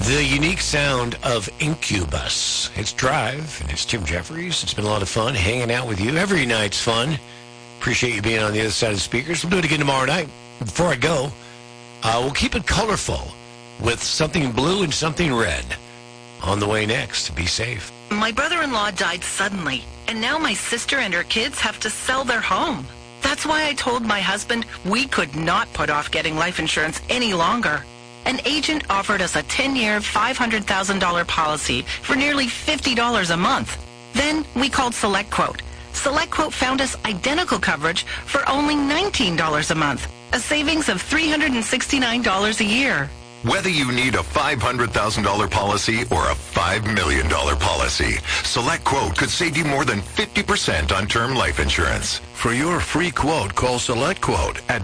The unique sound of Incubus. It's Drive, and it's Tim Jeffries. It's been a lot of fun hanging out with you. Every night's fun. Appreciate you being on the other side of the speakers. We'll do it again tomorrow night. Before I go, we'll keep it colorful with something blue and something red. On the way next. Be safe. My brother-in-law died suddenly, and now my sister and her kids have to sell their home. That's why I told my husband we could not put off getting life insurance any longer. An agent offered us a 10-year, $500,000 policy for nearly $50 a month. Then we called SelectQuote. SelectQuote found us identical coverage for only $19 a month, a savings of $369 a year. Whether you need a $500,000 policy or a $5 million policy, SelectQuote could save you more than 50% on term life insurance. For your free quote, call SelectQuote at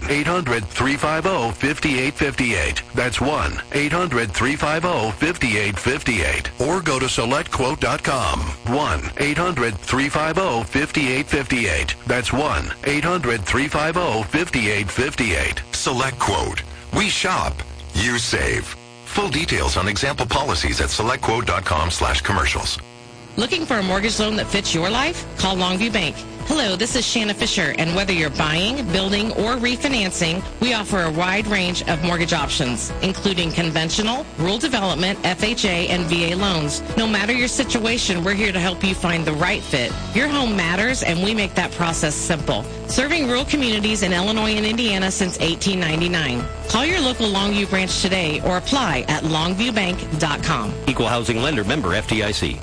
1-800-350-5858. That's 1-800-350-5858. Or go to SelectQuote.com. 1-800-350-5858. That's 1-800-350-5858. SelectQuote. We shop. You save. Full details on example policies at selectquote.com/commercials. Looking for a mortgage loan that fits your life? Call Longview Bank. Hello, this is Shanna Fisher, and whether you're buying, building, or refinancing, we offer a wide range of mortgage options, including conventional, rural development, FHA, and VA loans. No matter your situation, we're here to help you find the right fit. Your home matters, and we make that process simple. Serving rural communities in Illinois and Indiana since 1899. Call your local Longview branch today or apply at longviewbank.com. Equal housing lender, member FDIC.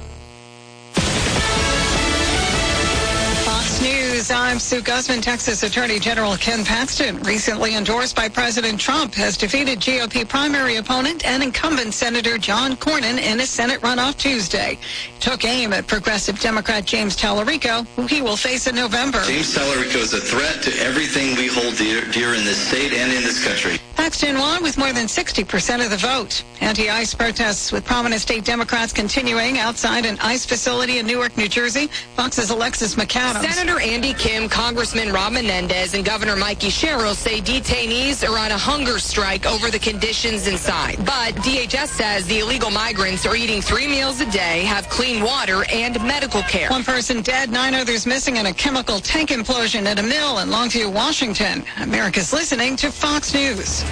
News. I'm Sue Guzman. Texas Attorney General Ken Paxton, recently endorsed by President Trump, has defeated GOP primary opponent and incumbent Senator John Cornyn in a Senate runoff Tuesday. He took aim at progressive Democrat James Tallarico, who he will face in November. James Tallarico is a threat to everything we hold dear in this state and in this country. Paxton won with more than 60% of the vote. Anti-ICE protests with prominent state Democrats continuing outside an ICE facility in Newark, New Jersey. Fox's Alexis McAdams. Senator Andy Kim, Congressman Rob Menendez, and Governor Mikey Sherrill say detainees are on a hunger strike over the conditions inside. But DHS says the illegal migrants are eating 3 meals a day, have clean water, and medical care. One person dead, 9 others missing in a chemical tank implosion at a mill in Longview, Washington. America's listening to Fox News.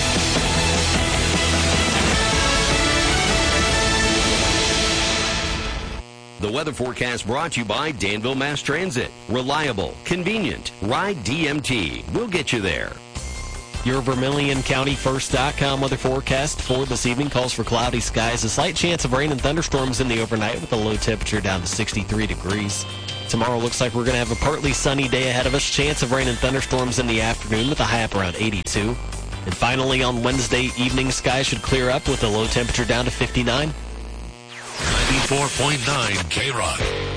The weather forecast brought to you by Danville Mass Transit. Reliable, convenient. Ride DMT. We'll get you there. Your VermilionCountyFirst.com weather forecast for this evening calls for cloudy skies, a slight chance of rain and thunderstorms in the overnight with a low temperature down to 63 degrees. Tomorrow looks like we're going to have a partly sunny day ahead of us, chance of rain and thunderstorms in the afternoon with a high up around 82. And finally on Wednesday evening, skies should clear up with a low temperature down to 59. 94.9 K-Rock.